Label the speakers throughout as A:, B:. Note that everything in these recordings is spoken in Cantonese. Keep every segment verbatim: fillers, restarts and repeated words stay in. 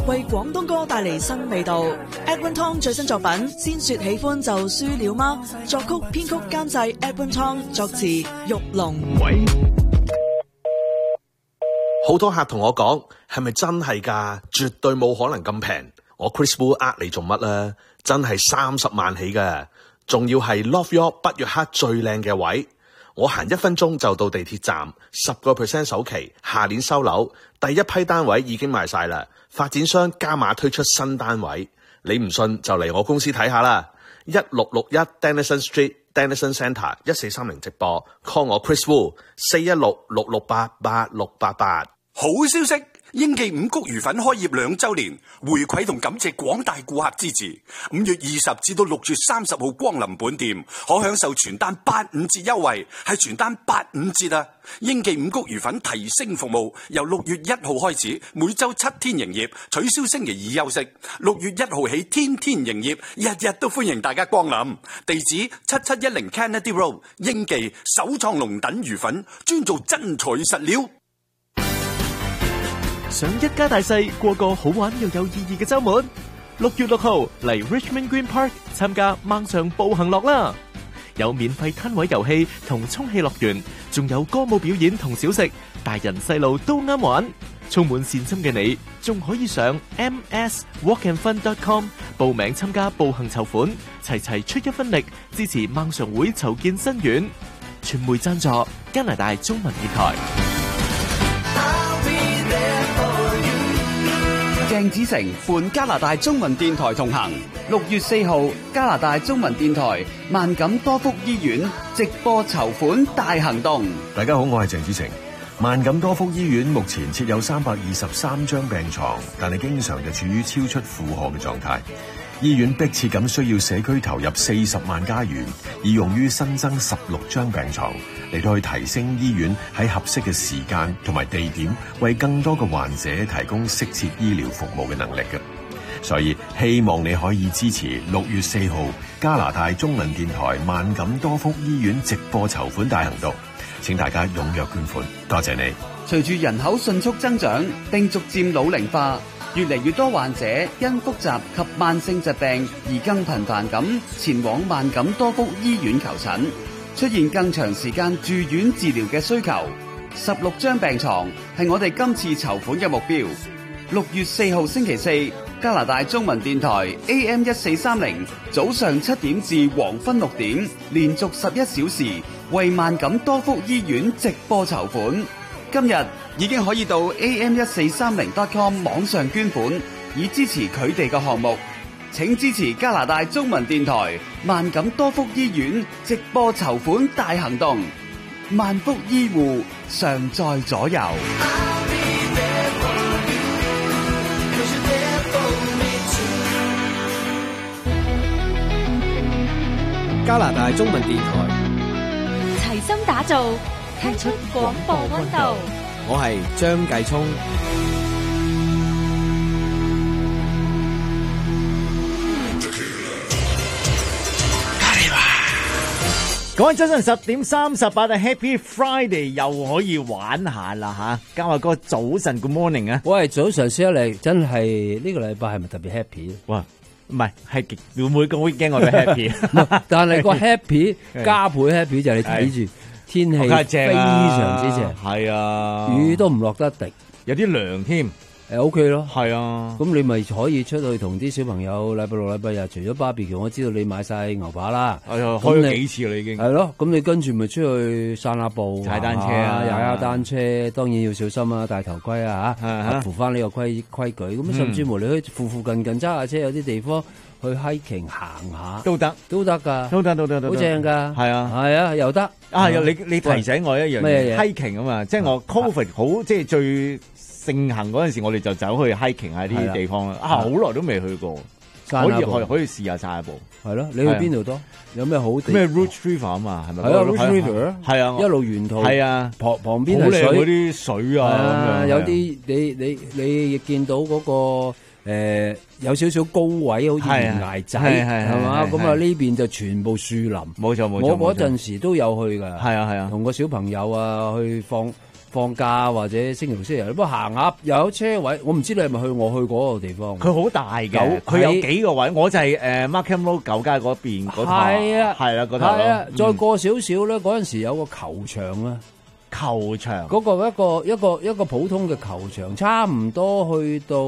A: 為廣東歌帶嚟新味道。Edwin Tong 最新作品《先說喜歡就輸了嗎》，作曲編曲監製 Edwin Tong， 作詞玉龍。喂，
B: 好多客同我講，係咪真係㗎？絕對冇可能咁平。我 Chris Wu 呃你做乜啦？真係三十萬起㗎，仲要係 Love York 北約克最靚嘅位。我行一分鐘就到地鐵站，十個 percent 首期，下年收樓，第一批單位已經賣晒啦。發展商加碼推出新單位，你唔信就嚟我公司睇下啦。一六六一 Denison Street、Denison Centre 一四三零直播 ，call 我 Chris Wu 四一六六六八八六八八。
C: 好消息！英記五穀魚粉開業兩周年，回饋同感謝廣大顧客支持。五月二十至到六月三十號光臨本店，可享受全單八五折優惠，係全單八五折啊！英記五穀魚粉提升服務，由六月一號開始，每周七天營業，取消星期二休息。六月一號起，天天營業，日日都歡迎大家光臨。地址七七一零 Kennedy Road， 英記首創龍躉魚粉，專做真材實料。
D: 想一家大細過個好玩又有意義嘅週末，六月六號嚟 Richmond Green Park 參加孟上步行樂啦！有免費攤位遊戲同充氣樂園，仲有歌舞表演同小食，大人細路都啱玩。充滿善心嘅你，仲可以上 m s walk and fun dot com 報名參加步行籌款，齊齊出一分力支持孟上會籌建新院。傳媒贊助加拿大中文電台。
E: 鄭子誠伴加拿大中文電台同行，六月四號加拿大中文電台萬錦多福醫院直播籌款大行動。
F: 大家好，我係鄭子誠。萬錦多福醫院目前設有三百二十三張病床，但係經常就處於超出負荷嘅狀態。醫院迫切咁需要社區投入四十萬加元，以用於新增十六張病床，嚟到去提升醫院喺合適嘅時間同埋地點，為更多嘅患者提供適切醫療服務嘅能力嘅。所以希望你可以支持六月四號加拿大中文電台萬錦多福醫院直播籌款大行動，請大家踴躍捐款，多謝你。
E: 隨住人口迅速增長並逐漸老齡化，越嚟越多患者因複雜及慢性疾病而更頻繁咁前往萬錦多福醫院求診，出現更長時間住院治療嘅需求。十六張病床係我哋今次籌款嘅目標。六月四號星期四，加拿大中文電台 A M 一四三零早上七點至黃昏六點，連續十一小時為萬錦多福醫院直播籌款。今日已經可以到 A M 一四三零 dot com 網上捐款，以支持佢哋嘅項目。請支持加拿大中文電台萬錦多福醫院直播籌款大行動。萬福醫護常在左右。
G: 加拿大中文電台
H: 齊心打造，踢出廣播溫度。
G: 我係張繼聰。
I: 各位早晨十點三十八啊 ，Happy Friday 又可以玩下啦吓！嘉華哥早晨 ，Good morning 啊！
J: 喂，早晨先嚟，真係呢個禮拜係咪特別 happy？
I: 哇！唔係，係每個 weekend 我都 happy，
J: 但係個 happy 加倍 happy 就係你睇住天氣非常之正，
I: 係啊，
J: 雨都唔落得滴，
I: 有啲涼添，
J: 誒 OK 咯，
I: 係啊，
J: 咁你咪可以出去同啲小朋友禮拜六禮拜日，除咗 barbecue，我知道你買晒牛扒啦，
I: 係啊，開咗幾次啦已經，
J: 係咯，咁你跟住咪出去散下步，
I: 踩單車啊，
J: 踩下單車，當然要小心啊，戴頭盔啊嚇，符翻呢個規規矩，咁甚至乎你可以附附近近揸下車，有啲地方。去 hiking 行下
I: 都得，
J: 都得噶，
I: 都得，都得，
J: 好正噶，
I: 係啊，
J: 係啊，又得
I: 啊！又你你提醒我一樣
J: 嘢
I: hiking 啊嘛，即係我 covid 好即係最盛行嗰陣時，我哋就走去 hiking 喺啲地方啦。啊，好耐都未去過，可以可以可以試下散下步。
J: 係咯，你去邊度多？有咩好地？
I: 咩 Rouge River 啊嘛，係咪？
J: 係啊 ，Rouge River
I: 係啊，
J: 一路沿途
I: 係啊，
J: 旁旁邊
I: 好靚嗰啲水啊，
J: 有啲你你你亦見到嗰個。誒、呃、有少少高位，好似懸崖仔，係嘛？咁啊呢邊就全部樹林，
I: 冇錯冇錯。
J: 我嗰陣時都有去㗎，
I: 係啊係啊，
J: 同個小朋友啊去放放假或者星期六星期日，不過行下又有車位，我唔知你係咪去我去嗰個地方。
I: 佢好大嘅，佢有幾個位，我就係誒 Markham Road 舊街嗰邊嗰頭，
J: 係啊，
I: 係啦嗰頭。
J: 係啊，再過少少咧，嗰陣時有個球場啊，
I: 球場
J: 嗰個一個一個一個普通嘅球場，差唔多去到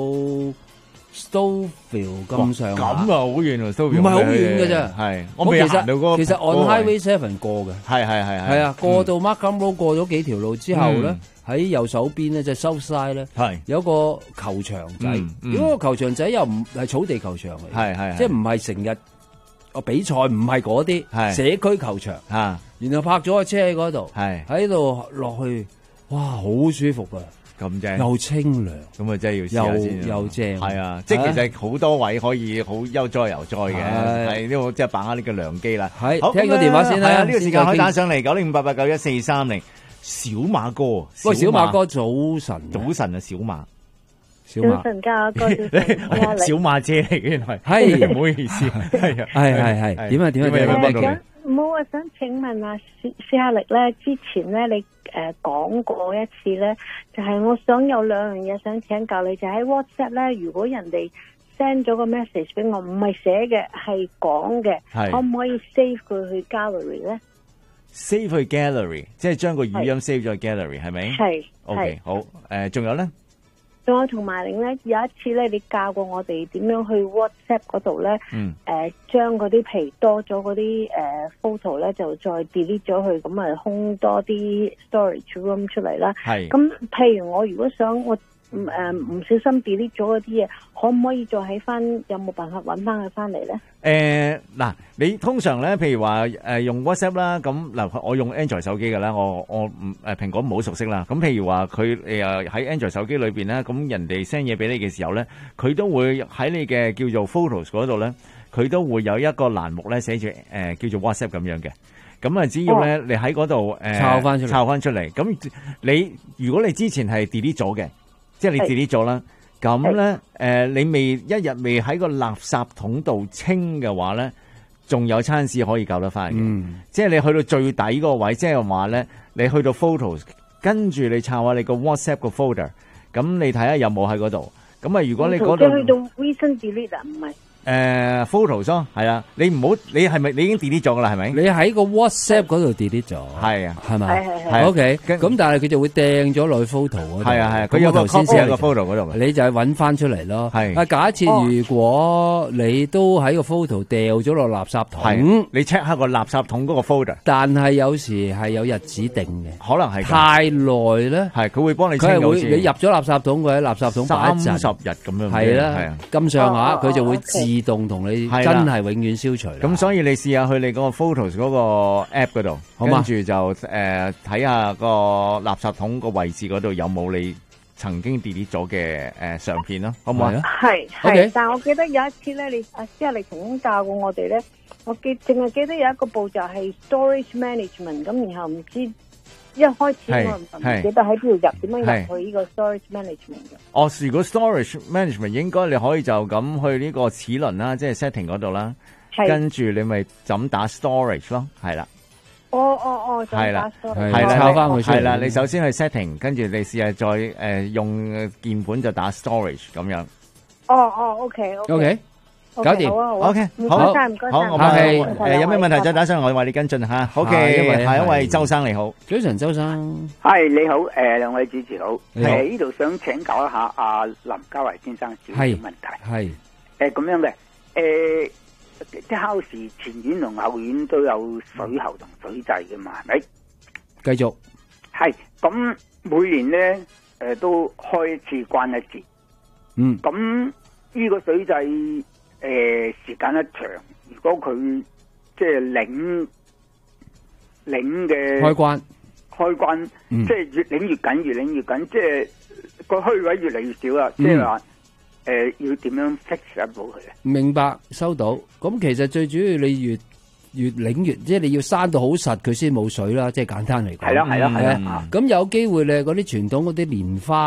J: Stouffville 咁上下。
I: 咁啊，好遠啊 Stouffville
J: 唔係好遠嘅啫。
I: 係，我未行到嗰個。
J: 其實 on Highway Seven 過嘅。
I: 係係係
J: 係啊，過到 Markham Road 過咗幾條路之後咧，喺右手邊咧，即係 South Side 咧，有個球場仔。嗰個球場仔又唔係草地球場嚟，
I: 係係，
J: 即係唔係成日哦比賽，唔係嗰啲社區球場。嚇，然後泊咗個車喺嗰度，係喺度落去，哇，好舒服啊！
I: 咁正，
J: 又清涼，
I: 咁啊真係要試下先，
J: 又正，
I: 係啊！即係其實好多位可以好悠哉悠哉嘅，係呢個即係把握呢個良機啦。
J: 係，聽個電話先啦。
I: 係啊，呢個時間可以打上嚟九零五八八九一四三零。小馬哥，
J: 喂，小馬哥早晨，
I: 早晨啊，小馬，
K: 小馬，早晨家哥，
I: 小馬姐嚟嘅，原來
J: 係，
I: 唔好意思，係啊，
J: 係係係，點啊點啊點啊，
K: 幫到你。冇啊，想請問啊，施施亞力咧，之前咧你誒講過一次咧，就係我想有兩樣嘢想請教你，就喺 WhatsApp 咧，如果人哋 send 咗個 message 俾我，唔係寫嘅，係講嘅，可唔可以 save 佢去 gallery 咧
I: ？save 去 gallery， 即係將個語音 save 咗去 gallery， 係咪？係。OK， 好。誒，仲有咧？
K: 仲有同埋咧，有一次咧，你教過我哋點樣去 WhatsApp 嗰度咧，
I: 嗯，
K: 誒，將嗰啲譬如多咗嗰啲誒 photo 咧，就再 delete 咗佢，咁啊空多啲 storage room 出嚟啦。
I: 係。
K: 咁譬如我如果想我唔誒唔小心 delete 咗嗰啲嘢，可唔可以再喺翻？有冇辦法揾翻佢翻嚟咧？
I: 誒嗱，你通常咧，譬如話誒用 WhatsApp 啦，咁嗱，我用 Android 手機嘅啦，我我唔誒蘋果唔好熟悉啦。咁譬如話佢誒喺 Android 手機裏邊咧，咁人哋 send 嘢俾你嘅時候咧，佢都會喺你嘅叫做 Photos 嗰度咧，佢都會有一個欄目咧寫住誒叫做 WhatsApp 咁樣嘅。咁啊，只要咧你喺嗰度誒
J: 抄翻出嚟，
I: 抄翻出嚟。咁你如果你之前係 delete 咗嘅，即係你 delete 咗啦。咁咧，誒，你未一日未喺個垃圾桶度清嘅話咧，仲有餐市可以救得翻嘅。嗯，即係你去到最底嗰個位，即係話咧，你去到 photos，跟住你抄下你個 WhatsApp 個 folder，咁你睇下有冇喺嗰度。咁啊，如果你嗰度
K: 即係去到 recent delete 啊，唔係。
I: 誒 photos 咯，係啊，你唔好，你係咪你已經 delete 咗噶啦？係咪？
J: 你喺個 WhatsApp 嗰度 delete 咗，
I: 係啊，
J: 係咪？
K: 係係係。
J: O K，咁但係佢就會掟咗落去 photo 嗰度。
I: 係啊係啊，佢有個 copy 喺個 photo 嗰度，
J: 你就係揾翻出嚟咯。
I: 係
J: 啊，假設如果你都喺個 photo 掉咗落垃圾桶，
I: 你 check 下個垃圾桶嗰個 folder。
J: 但係有時係有日子定嘅，
I: 可能係
J: 太耐咧，
I: 係佢會幫你清。
J: 佢係會你入咗垃圾桶，佢喺垃圾桶擺一陣
I: 三十日咁樣。
J: 係啦，係啊，咁上下佢就會自動同你。真係永遠消除啦！
I: 咁所以你試下去你嗰個 Photos 嗰個 app 嗰度，跟住就誒睇下個垃圾桶個位置嗰度有冇你曾經 delete 咗嘅誒相片咯，好唔好啊？
K: 係係，但係我記得有一次咧，你阿施亞力曾經教過我哋咧，我記淨係記得有一個步驟係 storage management，咁然後唔知。一開始我唔記得喺邊度入，點樣入去呢個 storage management 嘅？
I: 哦，如果 storage management 應該你可以就咁去呢個齒輪啦，即係 setting 嗰度啦，跟住你咪就咁打 storage 咯，係啦。
K: 哦哦哦，係啦，
I: 係啦，抄翻佢出嚟。係啦，你首先去 setting，跟住你試下再誒用鍵盤就打 storage 咁樣。
K: 哦哦 ，OK OK。
J: 搞掂
I: ，OK，
K: 好，唔該晒，唔該晒，
I: 好，我哋誒有咩問題再打上嚟，我為你跟進吓。OK，下一位周生你好，
J: 早晨周生，
L: 係你好，誒兩位主持好，誒呢度想請教一下阿林家維先生少少問題，
J: 係
L: 誒咁樣嘅，誒啲 house 前院同後院都有水喉同水掣嘅嘛，係咪？
J: 繼續，
L: 係咁每年咧誒都開一次關一次，
J: 嗯，
L: 咁呢個水掣。誒、呃，時間一長，如果佢即係擰擰嘅
J: 開關，
L: 開關，嗯、即係越擰越緊，越擰越緊，即係個虛位越嚟越少啦。嗯、即係話誒，要點樣 fix 得到佢啊？
J: 明白，收到。咁其實最主要你越越擰越，即係你要閂到好實，佢先冇水啦。即係簡單嚟講，
L: 係啦係啦係啦。
J: 咁有機會咧，嗰啲傳統嗰啲蓮花。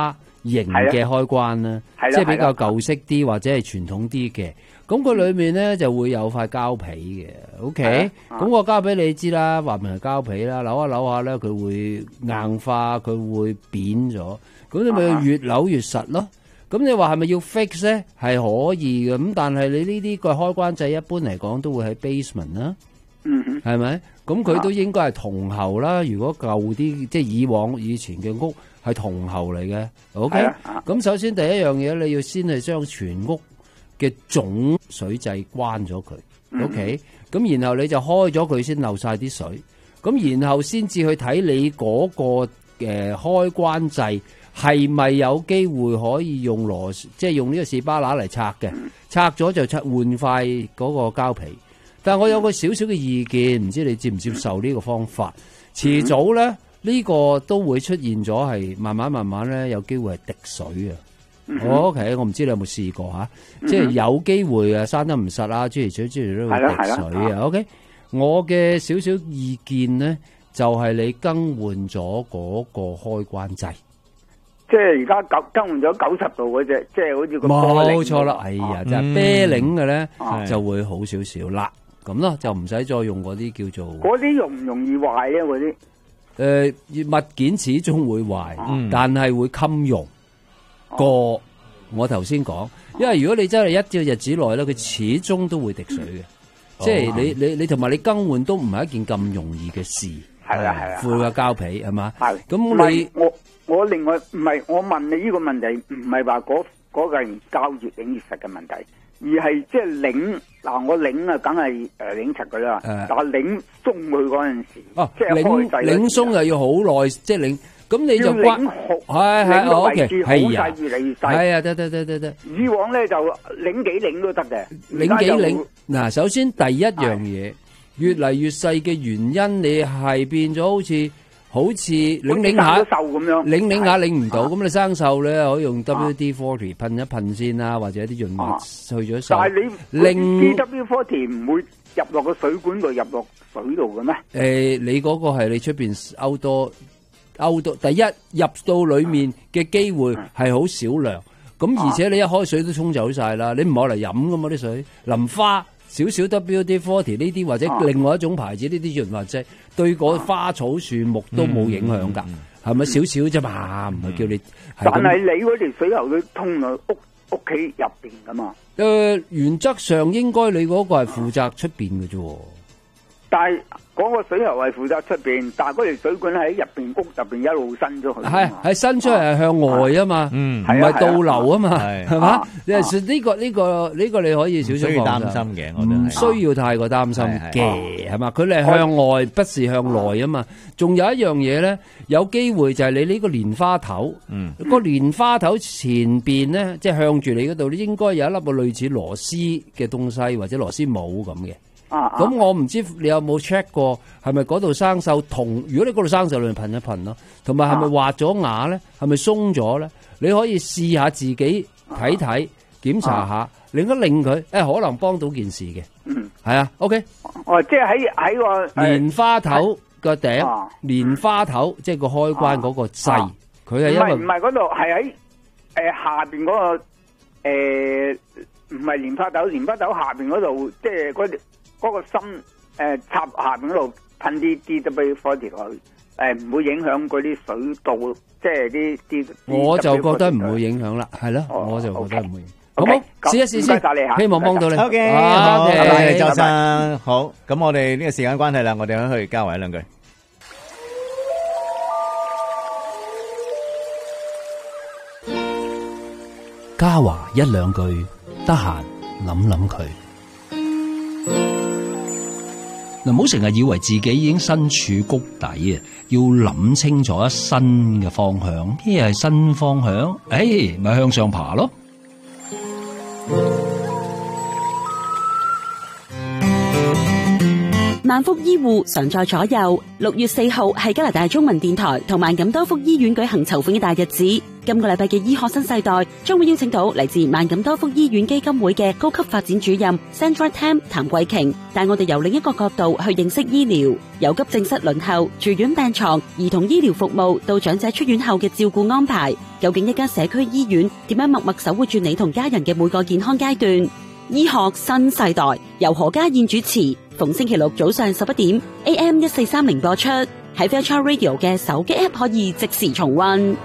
J: 型嘅開關啦，即係比較舊式啲或者係傳統啲嘅。咁佢裏面咧就會有塊膠皮嘅 ，OK？咁個膠皮你知啦，話明係膠皮啦，扭下扭下咧佢會硬化，佢會扁咗，咁你咪越扭越實咯。咁你話係咪要 fix 咧？係可以嘅，咁但係你呢啲個開關掣一般嚟講都會喺 basement 啦，
L: 嗯，
J: 係咪？咁佢都應該係銅喉啦。如果舊啲即係以往以前嘅屋係銅喉嚟嘅 ，OK？咁首先第一樣嘢你要先係將全屋嘅總水掣關咗佢 ，OK，咁、嗯、然後你就開咗佢先漏晒啲水，咁然後先至去睇你嗰、那個誒、呃、開關掣係咪有機會可以用螺，即係用呢個士巴拿嚟拆嘅，嗯、拆咗就拆換塊嗰個膠皮。但係我有個少少嘅意見，唔知你接唔接受呢個方法？遲早咧呢、這個都會出現咗，係慢慢慢慢咧有機會係滴水啊！
L: 嗯、
J: o、okay, K， 我唔知你有冇試過吓、嗯，即係有機會啊，生得唔實啊，諸如此類都會滴水啊。O、okay? K， 我嘅少少意見咧，就係、是、你更換咗嗰個開關掣，
L: 即係而家九更換咗九十度嗰隻，即係好似個
J: 冇錯啦。哎呀，
L: 啊、
J: 就係啤領嘅咧、
L: 嗯，
J: 就會好少少啦。咁咯，就唔使再用嗰啲叫做
L: 嗰啲容唔容易壞咧？嗰啲
J: 誒物件始終會壞，嗯、但係會襟用。過我頭先講，因為如果你真係一個日子內咧，佢始終都會滴水嘅、嗯，即係你你你同埋你更換都唔係一件咁容易嘅事。
L: 係啊係啊，
J: 換個膠皮係嘛？係
L: 咁你我我另外唔係我問你呢個問題，唔係話嗰嗰件膠越擰越實嘅問題，而係即係擰嗱我擰啊，梗係誒擰實佢啦。但係擰鬆佢嗰陣時，
J: 哦，
L: 即係開掣
J: 擰鬆又要好耐，即係擰。咁你就關係係
L: 好
J: ，OK，係啊，
L: 越嚟越細，
J: 係啊，得得得得得。
L: 以往咧就擰幾擰都得嘅，
J: 擰幾擰。嗱，首先第一樣嘢，越嚟越細嘅原因，你係變咗好似好似擰擰下
L: 瘦咁樣，
J: 擰擰下擰唔到，咁你生鏽咧可以用 W D 四十噴一噴先啦，或者啲潤滑去咗鏽。
L: 但係你擰 W 四十唔會入落個水管度，入落水度嘅咩？
J: 誒，你嗰個係你出邊勾多。勾到第一入到裏面嘅機會係好少量，咁、啊、而且你一開水都沖走晒啦，你唔攞嚟飲噶嘛啲水，淋花少少 W D 四十呢啲或者另外一種牌子呢啲潤滑劑，對個花草樹木都冇影響噶，係咪少少啫嘛？唔係叫你。
L: 但係你嗰條水喉都通到屋屋企入邊噶嘛？
J: 誒、呃，原則上應該你嗰個係負責出邊嘅啫。
L: 但係嗰個水喉係負責出邊，但係嗰條水管喺入邊屋入邊一路伸咗去。係
J: 係伸出嚟係向外啊嘛，唔係倒流啊嘛，係嘛？呢個呢個呢個你可以少少
I: 擔心嘅，我
J: 唔需要太過擔心嘅，係嘛？佢哋係向外，不是向內啊嘛。仲有一樣嘢咧，有機會就係你呢個蓮花頭，個蓮花頭前邊咧，即係向住你嗰度，應該有一粒個類似螺絲嘅東西，或者螺絲帽咁嘅。咁、啊、我唔知你有冇 check 過，係咪嗰度生鏽？同如果你嗰度生鏽，你咪噴一噴咯。同埋係咪滑咗牙咧？係咪鬆咗咧？你可以試下自己睇睇，檢查下，擰一擰佢，誒，可能幫到件事嘅。嗯，係啊 ，OK。
L: 哦，即係喺喺個
J: 蓮花頭個頂，蓮花頭即係個開關嗰個掣，佢係因為
L: 唔係嗰度，係喺誒下邊嗰個誒，唔係蓮花頭，蓮花頭下邊嗰度，即係嗰條。嗰、那個心誒、呃、插下邊嗰度噴啲 D W 四十落去，誒、呃、唔會影響嗰啲水道，即係啲啲。我就覺得唔會影響啦，係咯、哦，我就覺得唔會。好冇試一試先，希望幫到你。
I: O K，好，拜拜，周生。好，咁我哋呢個時間關係啦，我哋可以去交流一兩句。
J: 嘉華一兩句，得閒諗諗佢。嗱，唔好成日以為自己已經身處谷底啊！要諗清楚一新嘅方向。咩係新方向？誒、哎，咪向上爬咯！
M: 萬福醫護常在左右。六月四號係加拿大中文電台同萬錦多福醫院舉行籌款嘅大日子。 今個禮拜嘅醫學新世代將會邀請到嚟自萬錦多福醫院基金會嘅高級發展主任 Sandra Tam 譚桂瓊，帶我哋由另一個角度去認識醫療，由急症室輪候、住院病床、兒童醫療服務到長者出院後嘅照顧安排，究竟一間社區醫院點樣默默守護住你同家人嘅每個健康階段？醫學新世代由何家燕主持，逢星期六早上十一點 A M 一四三零播出，喺 Fairchild Radio 嘅手機 App 可以即時重溫。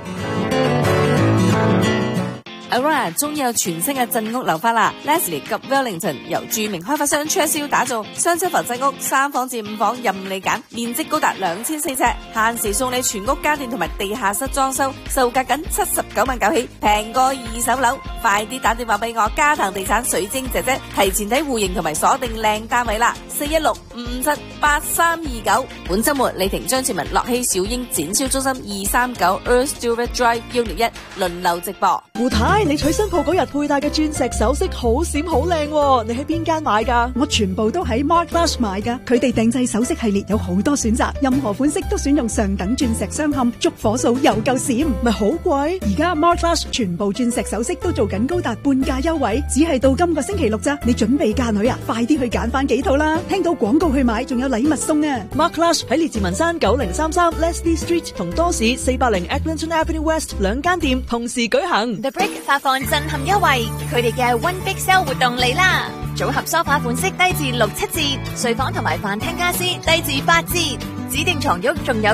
N: Aurora 終於有全新嘅鎮屋樓花啦 ！Leslie 及 Wellington 由著名開發商 Churchill 打造雙層浮鎮屋，三房至五房任你揀，面積高達兩千四尺，限時送你全屋家電同埋地下室裝修，售價僅七十九萬九起，平過二手樓。快啲打電話俾我嘉騰地產水晶姐姐，提前睇戶型同埋鎖定靚單位啦！四一六五五七八三二九。本週末李婷、張志文、樂熙、小英展銷中心二三九 Earth Stewart Drive Unit 一輪流直播。
A: 胡太，你娶新抱嗰日佩戴嘅鑽石首飾好閃好靚喎，你喺邊間買㗎？
O: 我全部都喺 Mark Flash 買㗎，佢哋定製首飾系列有好多選擇，任何款式都選用上等鑽石鑲嵌，燭火數又夠閃，
A: 咪好貴？
O: 而家 Mark Flash 全部鑽石首飾都做緊高達半價優惠，只係到今個星期六咋，你準備嫁女啊？快啲去揀翻幾套啦！聽到廣告去買，仲有禮物送啊
A: ！Mark Flash 喺列治文山九零三三 Leslie Street 同多士四百零 Eglinton Avenue West 兩間店同時舉行。
P: The Brick 發放震撼優惠，佢哋嘅 One Big Sale 活動嚟啦！組合梳化款式低至六七折，睡房同埋飯廳家私低至八折，指定床褥仲有